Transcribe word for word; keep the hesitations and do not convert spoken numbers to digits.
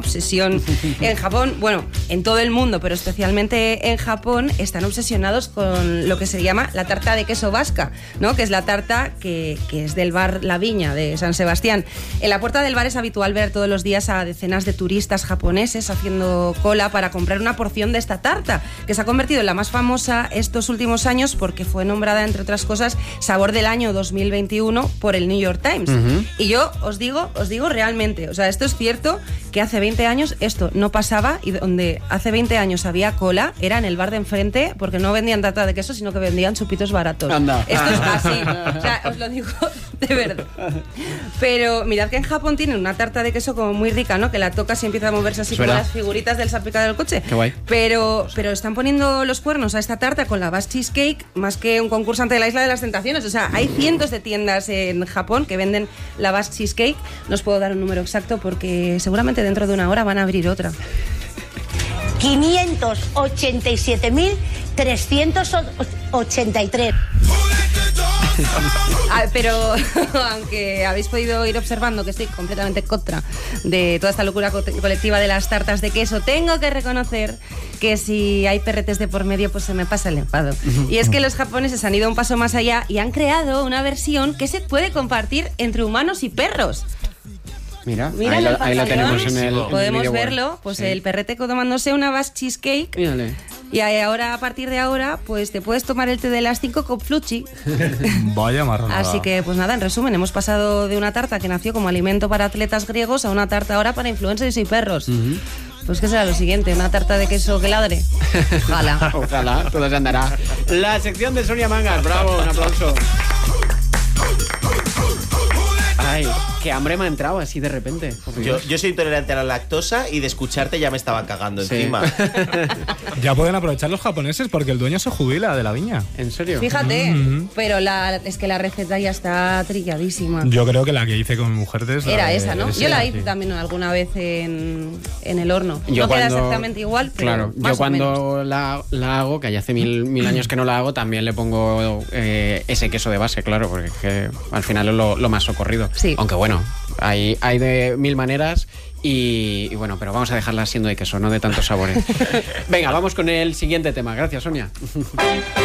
obsesión en Japón. Bueno, en todo el mundo, pero especialmente en Japón, están obsesionados con lo que se llama la tarta de queso vasca, ¿no? Que es la tarta que, que es del bar La Viña de San Sebastián. En la puerta del bar es habitual ver todos los días a decenas de turistas japoneses haciendo cola para comprar una porción de esta tarta, que se ha convertido en la más famosa estos últimos años porque fue nombrada, entre otras cosas, Sabor del Año dos mil veintiuno por el New York Times. Uh-huh. Y yo os digo, os digo realmente, o sea, esto es cierto que hace veinte años esto no pasaba y donde hace veinte años había cola era en el bar de enfrente porque no vendían tarta de queso, sino que vendían chupitos baratos. Anda. Esto es así, o sea, os lo digo de verdad. Pero mirad que en Japón tienen una tarta de queso como muy rica, ¿no? Que la tocas y empieza a moverse así como las figuritas del salpicadero del coche. Qué guay. Pero, pero están poniendo los cuernos a esta tarta con la Bass Cheesecake más que un concursante de la Isla de las Tentaciones. O sea, hay cientos de tiendas en Japón que venden la Bass Cheesecake. No os puedo dar un número exacto porque seguramente dentro de una hora van a abrir otra. quinientos ochenta y siete mil trescientos ochenta y tres. Ah, pero aunque habéis podido ir observando que estoy completamente contra de toda esta locura co- colectiva de las tartas de queso, tengo que reconocer que si hay perretes de por medio, pues se me pasa el enfado. Y es que los japoneses han ido un paso más allá y han creado una versión que se puede compartir entre humanos y perros. Mira, Mira ahí, el lo, ahí lo tenemos en el, en podemos el verlo, pues sí. El perrete tomándose una Bass Cheesecake. Mírale. Y ahora, a partir de ahora, pues te puedes tomar el té de las cinco con fluchi. Vaya marronada. Así que, pues nada, en resumen, hemos pasado de una tarta que nació como alimento para atletas griegos a una tarta ahora para influencers y perros. Uh-huh. Pues ¿qué será lo siguiente? ¿Una tarta de queso que ladre? Ojalá. Ojalá, todo se andará. La sección de Sonia Mangas, bravo, un aplauso. Ay, qué hambre me ha entrado así de repente. Yo, yo soy intolerante a la lactosa y de escucharte ya me estaba cagando sí. encima. Ya pueden aprovechar los japoneses porque el dueño se jubila de La Viña. ¿En serio? Fíjate, mm-hmm. pero la, es que la receta ya está trilladísima. Yo creo que la que hice con mi mujer desde era de, esa, ¿no? De yo la hice sí. también alguna vez en, en el horno. Yo no cuando, queda exactamente igual, pero claro, más yo cuando o menos. La, la hago, que ya hace mil, mil años que no la hago, también le pongo eh, ese queso de base, claro, porque es que al final es lo, lo más socorrido. Sí. Aunque bueno, hay, hay de mil maneras y, y bueno, pero vamos a dejarla siendo de queso, no de tantos sabores. Venga, vamos con el siguiente tema. Gracias, Sonia.